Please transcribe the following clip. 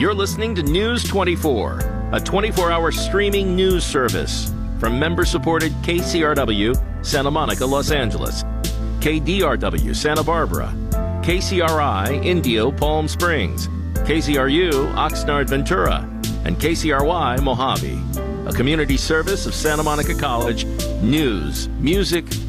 You're listening to News 24, a 24-hour streaming news service from member-supported KCRW, Santa Monica, Los Angeles, KDRW, Santa Barbara, KCRI, Indio, Palm Springs, KCRU, Oxnard, Ventura, and KCRY, Mojave. A community service of Santa Monica College. News, music,